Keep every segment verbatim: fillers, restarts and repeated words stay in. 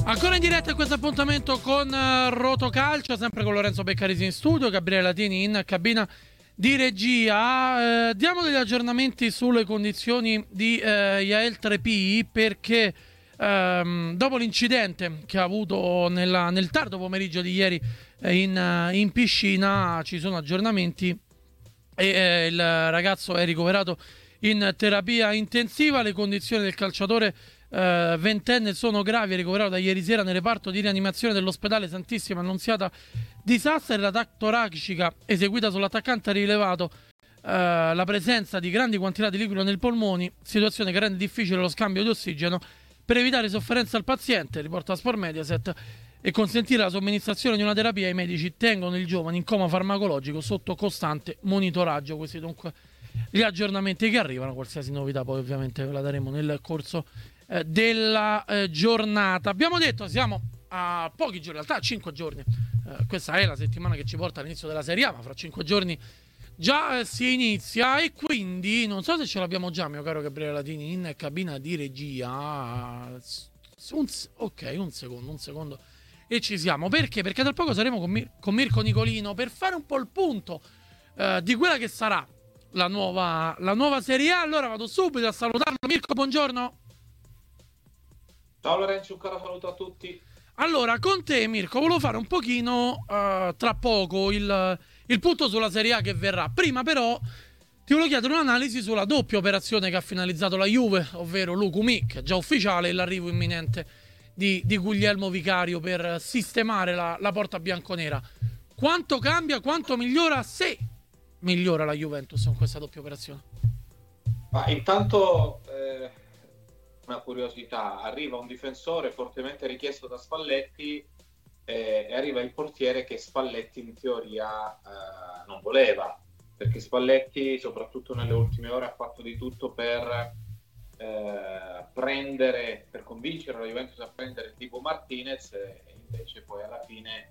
Ancora in diretta questo appuntamento con uh, Rotocalcio, sempre con Lorenzo Beccarisi in studio, Gabriele Latini in cabina di regia. Eh, diamo degli aggiornamenti sulle condizioni di eh, Yael Trepy, perché ehm, dopo l'incidente che ha avuto nella, nel tardo pomeriggio di ieri eh, in, uh, in piscina ci sono aggiornamenti e eh, il ragazzo è ricoverato in terapia intensiva. Le condizioni del calciatore Uh, ventenne sono gravi, è ricoverato da ieri sera nel reparto di rianimazione dell'ospedale Santissima Annunziata di Sassari. La T A C toracica eseguita sull'attaccante ha rilevato uh, la presenza di grandi quantità di liquido nei polmoni, situazione che rende difficile lo scambio di ossigeno. Per evitare sofferenza al paziente, riporta Sport Mediaset, e consentire la somministrazione di una terapia, i medici tengono il giovane in coma farmacologico sotto costante monitoraggio. Questi dunque gli aggiornamenti che arrivano. Qualsiasi novità poi ovviamente ve la daremo nel corso della eh, giornata. Abbiamo detto siamo a pochi giorni, in realtà a cinque giorni, eh, questa è la settimana che ci porta all'inizio della Serie A, ma fra cinque giorni già eh, si inizia, e quindi non so se ce l'abbiamo già, mio caro Gabriele Latini, in cabina di regia. Un, ok, un secondo, un secondo e ci siamo. Perché? Perché tra poco saremo con, Mir- con Mirko Nicolino per fare un po' il punto eh, di quella che sarà la nuova, la nuova Serie A. Allora vado subito a salutarlo. Mirko, buongiorno. Ciao Lorenzo, un caro saluto a tutti. Allora, con te Mirko, volevo fare un pochino uh, tra poco il, il punto sulla Serie A che verrà. Prima però ti volevo chiedere un'analisi sulla doppia operazione che ha finalizzato la Juve, ovvero Luku Mick, già ufficiale, e l'arrivo imminente di, di Guglielmo Vicario per sistemare la, la porta bianconera. Quanto cambia, quanto migliora, se migliora la Juventus con questa doppia operazione? Ma intanto... Eh... una curiosità, arriva un difensore fortemente richiesto da Spalletti eh, e arriva il portiere che Spalletti in teoria eh, non voleva, perché Spalletti soprattutto nelle ultime ore ha fatto di tutto per eh, prendere, per convincere la Juventus a prendere il tipo Martinez, e invece poi alla fine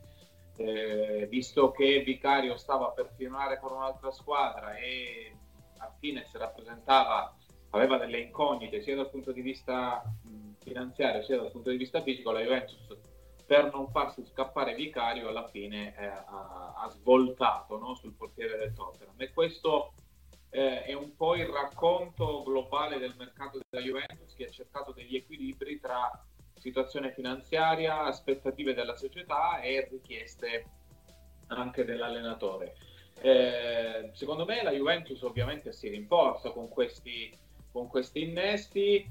eh, visto che Vicario stava per firmare con un'altra squadra e Martinez rappresentava aveva delle incognite sia dal punto di vista mh, finanziario sia dal punto di vista fisico, la Juventus, per non farsi scappare Vicario, alla fine eh, ha, ha svoltato, no, sul portiere del Tottenham. E questo eh, è un po' il racconto globale del mercato della Juventus, che ha cercato degli equilibri tra situazione finanziaria, aspettative della società e richieste anche dell'allenatore. Eh, secondo me la Juventus ovviamente si rinforza con questi con questi innesti,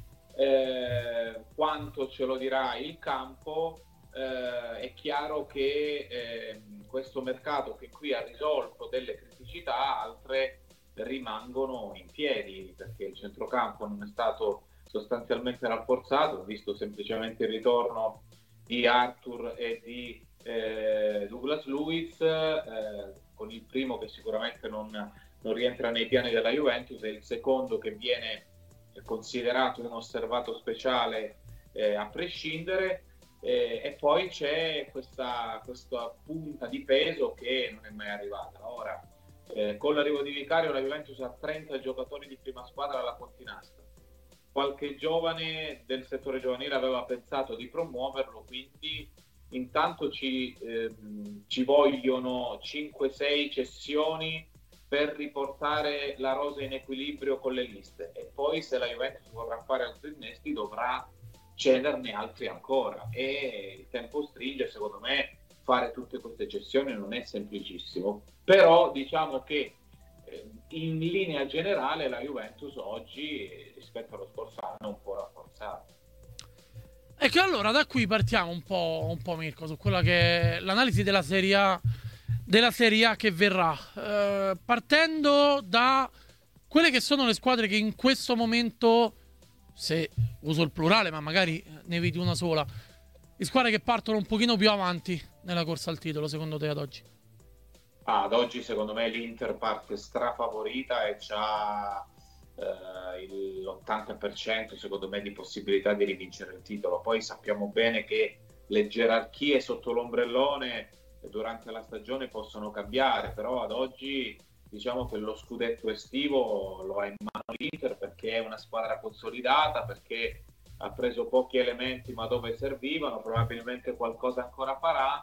eh, quanto ce lo dirà il campo. Eh, è chiaro che eh, questo mercato, che qui ha risolto delle criticità, altre rimangono in piedi, perché il centrocampo non è stato sostanzialmente rafforzato. Ho visto semplicemente il ritorno di Arthur e di eh, Douglas Luiz, eh, con il primo che sicuramente non, non rientra nei piani della Juventus, e il secondo che viene considerato un osservato speciale eh, a prescindere, eh, e poi c'è questa, questa punta di peso che non è mai arrivata. Ora eh, con l'arrivo di Vicario la Juventus ha trenta giocatori di prima squadra alla Continasta, qualche giovane del settore giovanile aveva pensato di promuoverlo, quindi intanto ci, ehm, ci vogliono cinque sei cessioni per riportare la rosa in equilibrio con le liste, e poi se la Juventus vorrà fare altri innesti dovrà cederne altri ancora, e il tempo stringe. Secondo me fare tutte queste cessioni non è semplicissimo, però diciamo che eh, in linea generale la Juventus oggi rispetto allo scorso anno è un po' rafforzata. Ecco, allora da qui partiamo un po', un po' Mirko, su quella che è l'analisi della Serie A della Serie A che verrà, eh, partendo da quelle che sono le squadre che in questo momento, se uso il plurale ma magari ne vedi una sola, le squadre che partono un pochino più avanti nella corsa al titolo, secondo te ad oggi? Ah, ad oggi secondo me l'Inter parte strafavorita e c'ha eh, l'ottanta per cento secondo me di possibilità di rivincere il titolo. Poi sappiamo bene che le gerarchie sotto l'ombrellone durante la stagione possono cambiare, però ad oggi diciamo che lo scudetto estivo lo ha in mano l'Inter, perché è una squadra consolidata, perché ha preso pochi elementi ma dove servivano, probabilmente qualcosa ancora farà,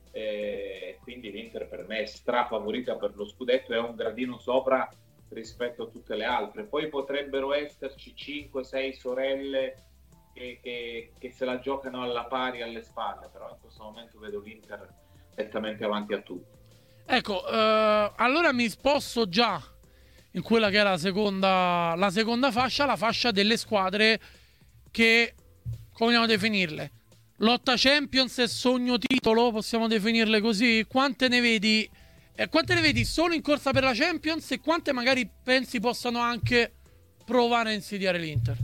e quindi l'Inter per me è strafavorita per lo scudetto, è un gradino sopra rispetto a tutte le altre. Poi potrebbero esserci cinque sei sorelle che, che, che se la giocano alla pari alle spalle, però in questo momento vedo l'Inter nettamente avanti a tutti. Ecco, eh, allora mi sposto già in quella che è la seconda, la seconda fascia, la fascia delle squadre che, come vogliamo definirle? Lotta Champions e sogno titolo, possiamo definirle così? Quante ne vedi? Eh, quante ne vedi solo in corsa per la Champions e quante magari pensi possano anche provare a insidiare l'Inter?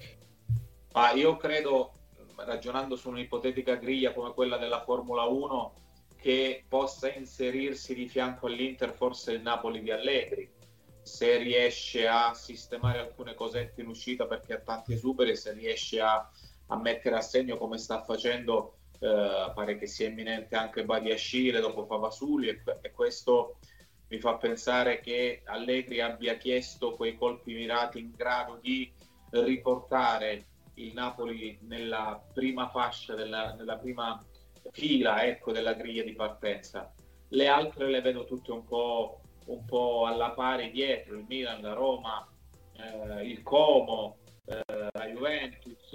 Ma io credo, ragionando su un'ipotetica griglia come quella della Formula uno, che possa inserirsi di fianco all'Inter forse il Napoli di Allegri, se riesce a sistemare alcune cosette in uscita perché ha tanti esuberi, se riesce a, a mettere a segno come sta facendo, eh, pare che sia imminente anche Badiashile dopo Favasuli, e, e questo mi fa pensare che Allegri abbia chiesto quei colpi mirati in grado di riportare il Napoli nella prima fascia, della, nella prima fila, ecco, della griglia di partenza. Le altre le vedo tutte un po', un po' alla pari dietro, il Milan, la Roma, eh, il Como, eh, la Juventus,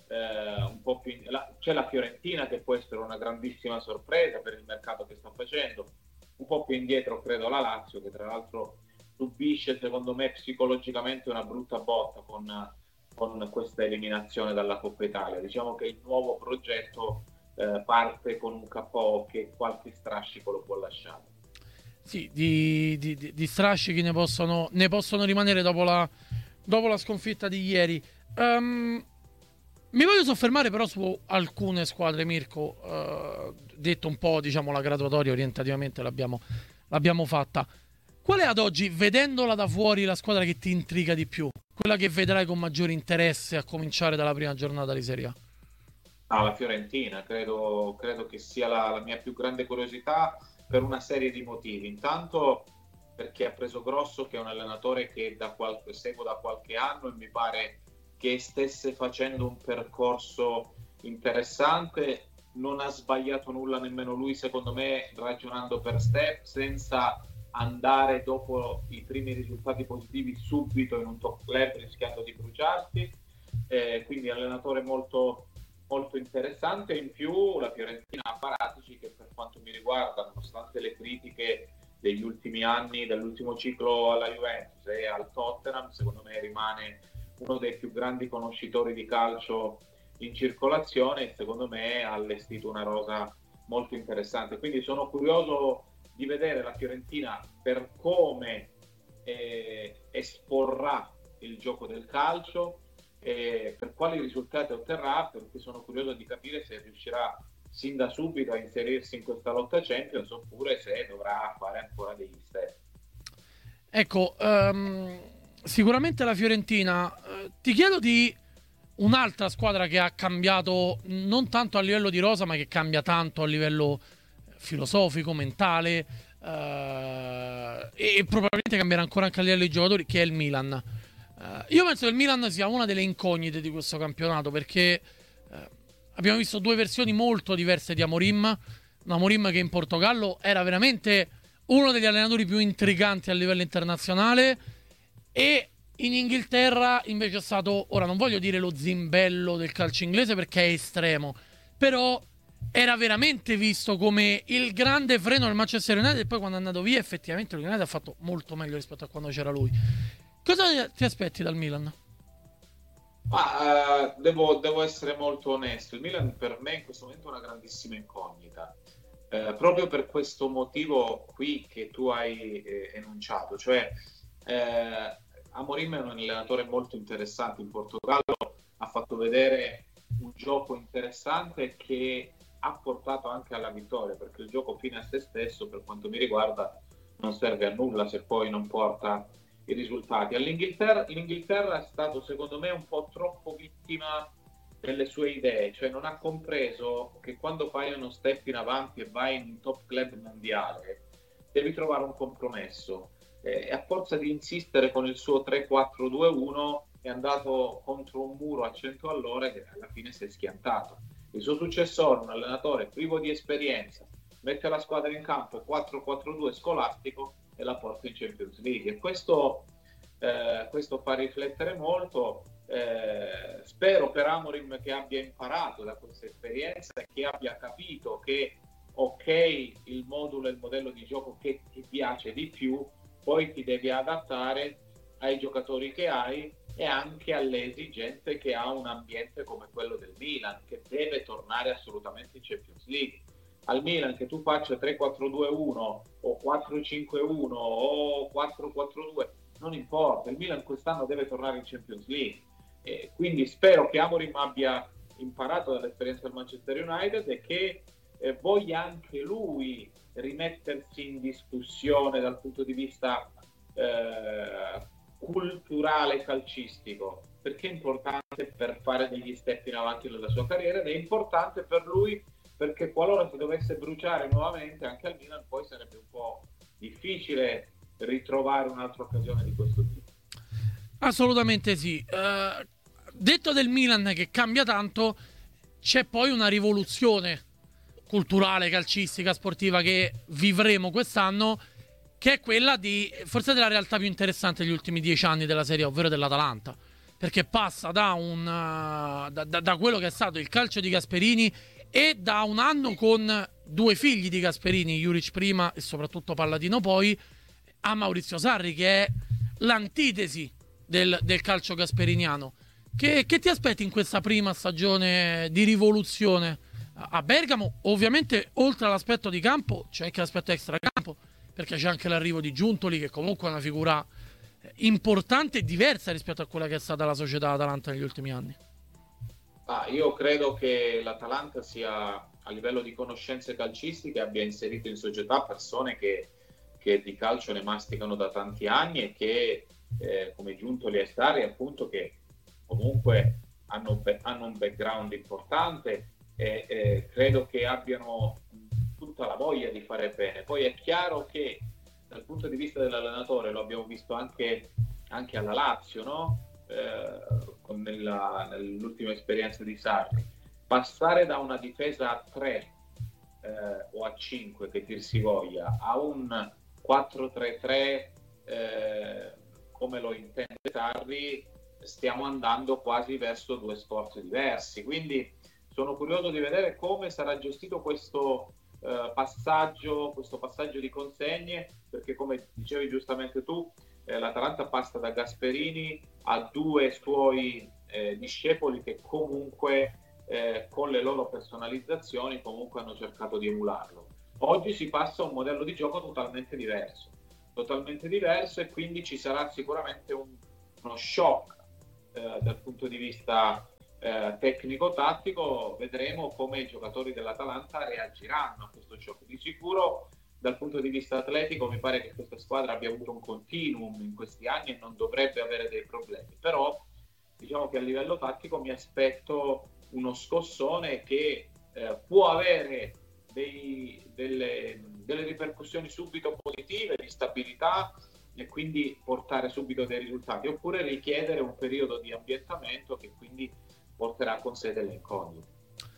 eh, un po' più in... la... c'è la Fiorentina che può essere una grandissima sorpresa per il mercato che sta facendo, un po' più indietro credo la Lazio, che tra l'altro subisce secondo me psicologicamente una brutta botta con, con questa eliminazione dalla Coppa Italia. Diciamo che il nuovo progetto eh, parte con un K O che qualche strascico lo può lasciare. Sì, di, di, di, di strascichi ne possono, ne possono rimanere dopo la, dopo la sconfitta di ieri. Um, mi voglio soffermare però su alcune squadre, Mirko. Uh, detto un po', diciamo, la graduatoria orientativamente l'abbiamo, l'abbiamo fatta. Qual è ad oggi, vedendola da fuori, la squadra che ti intriga di più? Quella che vedrai con maggiore interesse a cominciare dalla prima giornata di Serie A? Ah, la Fiorentina, credo, credo che sia la, la mia più grande curiosità per una serie di motivi. Intanto perché ha preso Grosso, che è un allenatore che da qualche, seguo da qualche anno, e mi pare che stesse facendo un percorso interessante. Non ha sbagliato nulla nemmeno lui, secondo me, ragionando per step, senza andare dopo i primi risultati positivi subito in un top club rischiando di bruciarsi. Eh, quindi allenatore molto molto interessante. In più la Fiorentina ha Paratici, che per quanto mi riguarda, nonostante le critiche degli ultimi anni, dall'ultimo ciclo alla Juventus e al Tottenham, secondo me rimane uno dei più grandi conoscitori di calcio in circolazione e secondo me ha allestito una rosa molto interessante. Quindi sono curioso di vedere la Fiorentina per come eh, esporrà il gioco del calcio e per quali risultati otterrà, perché sono curioso di capire se riuscirà sin da subito a inserirsi in questa lotta Champions oppure se dovrà fare ancora degli step. Ecco, um, sicuramente la Fiorentina. Uh, ti chiedo di un'altra squadra che ha cambiato non tanto a livello di rosa, ma che cambia tanto a livello filosofico, mentale, uh, e probabilmente cambierà ancora anche a livello di giocatori, che è il Milan. Uh, io penso che il Milan sia una delle incognite di questo campionato, perché uh, abbiamo visto due versioni molto diverse di Amorim. Un Amorim che in Portogallo era veramente uno degli allenatori più intriganti a livello internazionale, e in Inghilterra invece è stato, ora non voglio dire lo zimbello del calcio inglese perché è estremo, però era veramente visto come il grande freno del Manchester United, e poi quando è andato via effettivamente il United ha fatto molto meglio rispetto a quando c'era lui. Cosa ti aspetti dal Milan? Ah, uh, devo, devo essere molto onesto, il Milan per me in questo momento è una grandissima incognita, eh, proprio per questo motivo qui che tu hai eh, enunciato, cioè eh, Amorim è un allenatore molto interessante in Portogallo, ha fatto vedere un gioco interessante che ha portato anche alla vittoria, perché il gioco fine a se stesso per quanto mi riguarda non serve a nulla se poi non porta i risultati. All'Inghilterra, l'Inghilterra è stato secondo me un po' troppo vittima delle sue idee, cioè non ha compreso che quando fai uno step in avanti e vai in un top club mondiale devi trovare un compromesso, e a forza di insistere con il suo tre quattro due uno è andato contro un muro a cento all'ora e alla fine si è schiantato. Il suo successore, un allenatore privo di esperienza, mette la squadra in campo quattro quattro due scolastico e la porta in Champions League. E questo, eh, questo fa riflettere molto. Eh, spero per Amorim che abbia imparato da questa esperienza e che abbia capito che ok, il modulo e il modello di gioco che ti piace di più, poi ti devi adattare ai giocatori che hai e anche alle esigenze che ha un ambiente come quello del Milan, che deve tornare assolutamente in Champions League. Al Milan che tu faccia tre quattro due uno o quattro cinque uno o quattro quattro due, non importa, il Milan quest'anno deve tornare in Champions League. E quindi spero che Amorim abbia imparato dall'esperienza del Manchester United e che eh, voglia anche lui rimettersi in discussione dal punto di vista eh, culturale calcistico, perché è importante per fare degli step in avanti nella sua carriera ed è importante per lui perché qualora si dovesse bruciare nuovamente anche al Milan poi sarebbe un po' difficile ritrovare un'altra occasione di questo tipo. Assolutamente sì. Uh, detto del Milan che cambia tanto, c'è poi una rivoluzione culturale, calcistica, sportiva che vivremo quest'anno, che è quella di forse della realtà più interessante degli ultimi dieci anni della Serie A, ovvero dell'Atalanta, perché passa da, un, uh, da, da, da quello che è stato il calcio di Gasperini e da un anno con due figli di Gasperini, Juric prima e soprattutto Palladino poi, a Maurizio Sarri, che è l'antitesi del, del calcio gasperiniano. Che, che ti aspetti in questa prima stagione di rivoluzione a Bergamo? Ovviamente oltre all'aspetto di campo c'è anche l'aspetto extracampo, perché c'è anche l'arrivo di Giuntoli, che comunque è una figura importante e diversa rispetto a quella che è stata la società Atalanta negli ultimi anni. Ah, io credo che l'Atalanta sia a livello di conoscenze calcistiche abbia inserito in società persone che, che di calcio ne masticano da tanti anni e che eh, come Giuntoli e Sarri appunto che comunque hanno, hanno un background importante e eh, credo che abbiano tutta la voglia di fare bene. Poi è chiaro che dal punto di vista dell'allenatore, lo abbiamo visto anche, anche alla Lazio, no? Eh, con nella, nell'ultima esperienza di Sarri, passare da una difesa a tre eh, o a cinque che dir si voglia a un quattro tre tre eh, come lo intende Sarri, stiamo andando quasi verso due sport diversi, quindi sono curioso di vedere come sarà gestito questo eh, passaggio questo passaggio di consegne, perché come dicevi giustamente tu eh, l'Atalanta passa da Gasperini a due suoi eh, discepoli che comunque eh, con le loro personalizzazioni comunque hanno cercato di emularlo. Oggi si passa a un modello di gioco totalmente diverso totalmente diverso e quindi ci sarà sicuramente un, uno shock eh, dal punto di vista eh, tecnico-tattico. Vedremo come i giocatori dell'Atalanta reagiranno a questo shock. Di sicuro dal punto di vista atletico mi pare che questa squadra abbia avuto un continuum in questi anni e non dovrebbe avere dei problemi, però diciamo che a livello tattico mi aspetto uno scossone che eh, può avere dei, delle, delle ripercussioni subito positive di stabilità e quindi portare subito dei risultati, oppure richiedere un periodo di ambientamento che quindi porterà con sé delle incognite.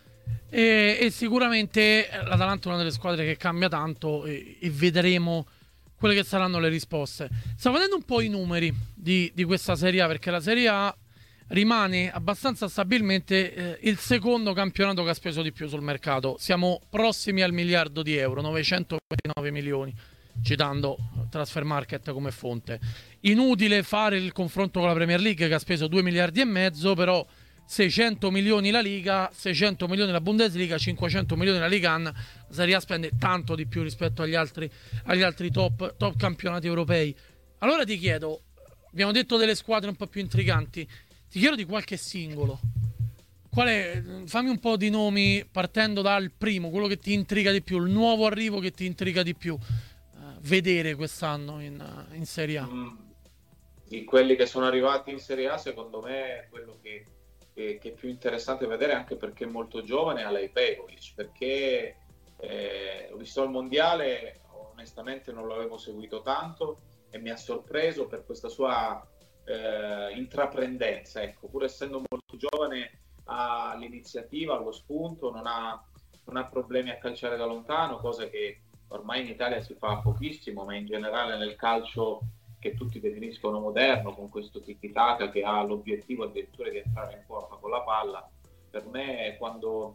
E, e sicuramente l'Atalanta è una delle squadre che cambia tanto e, e vedremo quelle che saranno le risposte. Stiamo vedendo un po' i numeri di, di questa Serie A, perché la Serie A rimane abbastanza stabilmente eh, il secondo campionato che ha speso di più sul mercato. Siamo prossimi al miliardo di euro, novecentoventinove milioni, citando Transfermarkt come fonte. Inutile fare il confronto con la Premier League che ha speso due miliardi e mezzo, però seicento milioni la Liga, seicento milioni la Bundesliga, cinquecento milioni la Liga uno. La Serie A spende tanto di più rispetto agli altri, agli altri top, top campionati europei. Allora ti chiedo, abbiamo detto delle squadre un po' più intriganti, ti chiedo di qualche singolo. Qual è? Fammi un po' di nomi partendo dal primo, quello che ti intriga di più, il nuovo arrivo che ti intriga di più uh, vedere quest'anno in, uh, in Serie A. Mm, di quelli che sono arrivati in Serie A, secondo me è quello che, che, che è più interessante vedere, anche perché è molto giovane, Alej Begovic, perché eh, ho visto il mondiale, onestamente non l'avevo seguito tanto e mi ha sorpreso per questa sua eh, intraprendenza, ecco, pur essendo molto giovane ha l'iniziativa, lo spunto, non ha, non ha problemi a calciare da lontano, cosa che ormai in Italia si fa pochissimo, ma in generale nel calcio che tutti definiscono moderno, con questo tiki-taka che ha l'obiettivo addirittura di entrare in porta con la palla. Per me, quando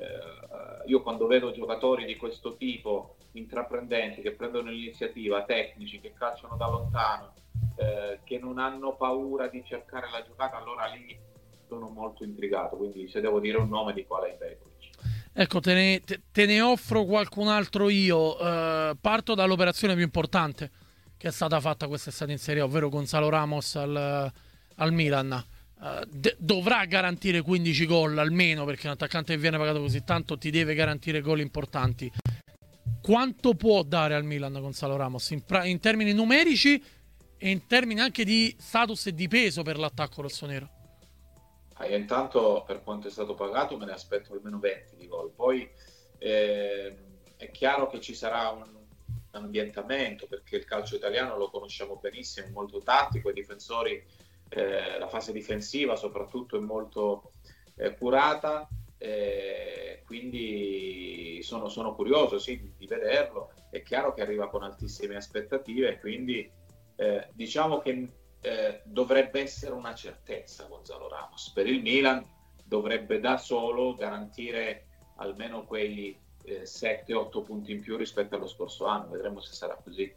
eh, io quando vedo giocatori di questo tipo, intraprendenti, che prendono l'iniziativa, tecnici, che calciano da lontano, eh, che non hanno paura di cercare la giocata, allora lì sono molto intrigato. Quindi se devo dire un nome, dico Alain Begovic. Ecco, te ne, te, te ne offro qualcun altro io. Uh, parto dall'operazione più importante che è stata fatta quest'estate in Serie A, ovvero Gonzalo Ramos al, al Milan. Uh, de- dovrà garantire quindici gol almeno, perché un attaccante che viene pagato così tanto ti deve garantire gol importanti. Quanto può dare al Milan Gonzalo Ramos in, pra- in termini numerici e in termini anche di status e di peso per l'attacco rossonero? Ah, intanto, per quanto è stato pagato, me ne aspetto almeno venti di gol. Poi eh, è chiaro che ci sarà un ambientamento, perché il calcio italiano lo conosciamo benissimo, è molto tattico, i difensori, eh, la fase difensiva soprattutto è molto eh, curata, eh, quindi sono, sono curioso sì, di, di vederlo. È chiaro che arriva con altissime aspettative, quindi eh, diciamo che Eh, dovrebbe essere una certezza Gonzalo Ramos. Per il Milan dovrebbe da solo garantire almeno quei eh, sette otto punti in più rispetto allo scorso anno. Vedremo se sarà così.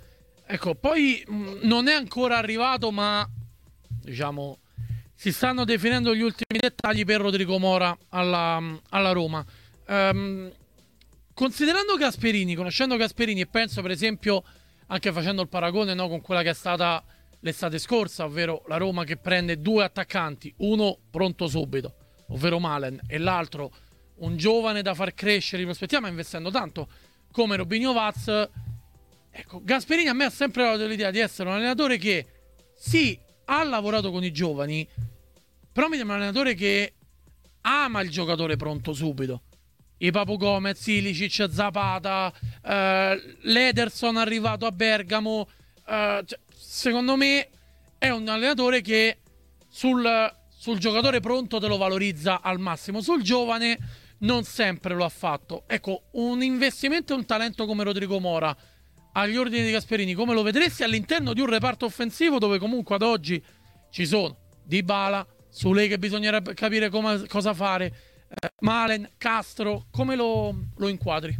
Ecco, poi mh, non è ancora arrivato, ma diciamo si stanno definendo gli ultimi dettagli per Rodrigo Mora alla, alla Roma. Um, considerando Gasperini, conoscendo Gasperini, e penso per esempio, anche facendo il paragone, no, con quella che è stata l'estate scorsa, ovvero la Roma che prende due attaccanti, uno pronto subito, ovvero Malen, e l'altro un giovane da far crescere in prospettiva, ma investendo tanto, come Robinho Vaz. Ecco, Gasperini a me ha sempre dato l'idea di essere un allenatore che sì, ha lavorato con i giovani, però mi sembra un allenatore che ama il giocatore pronto subito. I Papu Gomez, Ilicic, Zapata, eh, l'Ederson arrivato a Bergamo, eh, cioè, secondo me è un allenatore che sul, sul giocatore pronto te lo valorizza al massimo, sul giovane non sempre lo ha fatto. Ecco, un investimento e un talento come Rodrigo Mora agli ordini di Gasperini, come lo vedresti all'interno di un reparto offensivo dove comunque ad oggi ci sono Dybala, Sule che bisognerebbe capire come, cosa fare, eh, Malen, Castro, come lo, lo inquadri?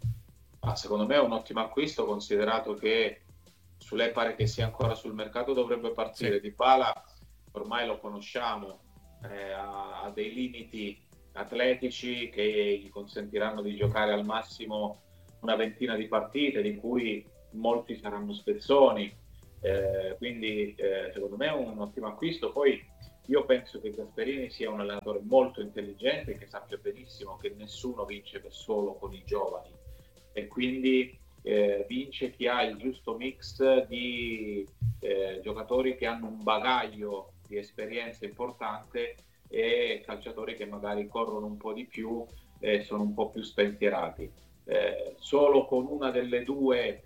Ah, secondo me è un ottimo acquisto, considerato che Sule pare che sia ancora sul mercato, dovrebbe partire. Sì. Dybala ormai lo conosciamo, eh, ha, ha dei limiti atletici che gli consentiranno di giocare al massimo una ventina di partite, di cui molti saranno spezzoni, eh, quindi eh, secondo me è un ottimo acquisto. Poi io penso che Gasperini sia un allenatore molto intelligente, che sappia benissimo che nessuno vince da solo con i giovani, e quindi Eh, vince chi ha il giusto mix di eh, giocatori che hanno un bagaglio di esperienza importante e calciatori che magari corrono un po' di più e sono un po' più spensierati. Eh, solo con una delle due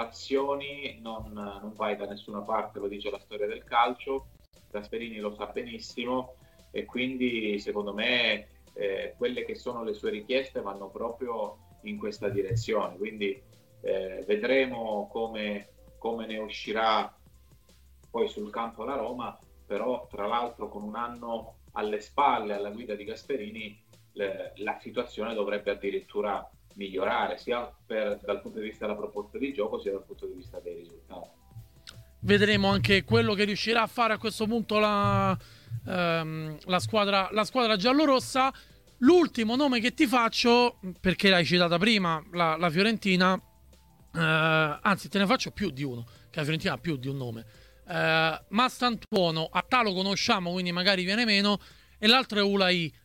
fazioni non, non vai da nessuna parte, lo dice la storia del calcio. Gasperini lo sa benissimo, e quindi secondo me eh, quelle che sono le sue richieste vanno proprio in questa direzione. Quindi Eh, vedremo come, come ne uscirà poi sul campo la Roma, però tra l'altro con un anno alle spalle alla guida di Gasperini le, la situazione dovrebbe addirittura migliorare, sia per, dal punto di vista della proposta di gioco sia dal punto di vista dei risultati. Vedremo anche quello che riuscirà a fare a questo punto la, ehm, la squadra, la squadra giallorossa. L'ultimo nome che ti faccio, perché l'hai citata prima, la, la Fiorentina. Uh, anzi, te ne faccio più di uno, che la Fiorentina ha più di un nome. uh, Mastantuono, Attà lo conosciamo, quindi magari viene meno, e l'altro è Ulai.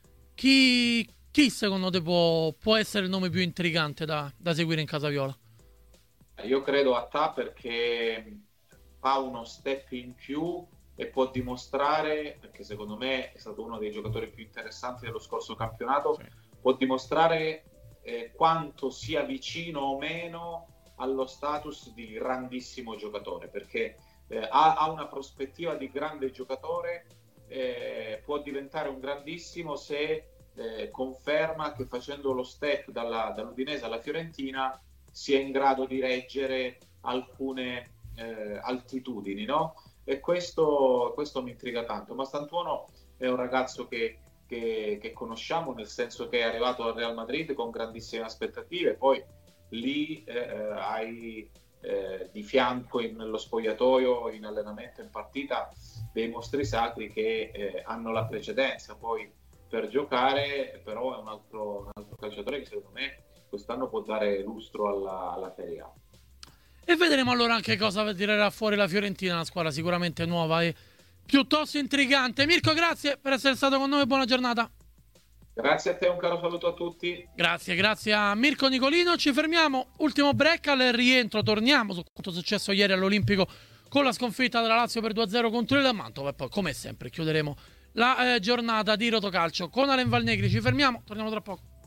Chi, chi secondo te può, può essere il nome più intrigante da, da seguire in casa viola? Io credo Attà, perché fa uno step in più e può dimostrare, perché secondo me è stato uno dei giocatori più interessanti dello scorso campionato, sì. Può dimostrare eh, quanto sia vicino o meno allo status di grandissimo giocatore, perché eh, ha, ha una prospettiva di grande giocatore, eh, può diventare un grandissimo se eh, conferma che facendo lo step dalla, dall'Udinese alla Fiorentina sia in grado di reggere alcune eh, altitudini, no? E questo, questo mi intriga tanto. Mastantuono è un ragazzo che, che, che conosciamo, nel senso che è arrivato al Real Madrid con grandissime aspettative, poi lì eh, hai eh, di fianco in, nello spogliatoio, in allenamento, in partita, dei mostri sacri che eh, hanno la precedenza poi per giocare, però è un altro, un altro calciatore che secondo me quest'anno può dare lustro alla, alla Serie A. E vedremo allora anche cosa tirerà fuori la Fiorentina, una squadra sicuramente nuova e piuttosto intrigante. Mirko, grazie per essere stato con noi, buona giornata. Grazie a te, un caro saluto a tutti. Grazie, grazie a Mirko Nicolino. Ci fermiamo, ultimo break, al rientro torniamo su quanto è successo ieri all'Olimpico con la sconfitta della Lazio per due a zero contro il Mantova e poi come sempre chiuderemo la eh, giornata di Rotocalcio con Alen Valnegri. Ci fermiamo, torniamo tra poco.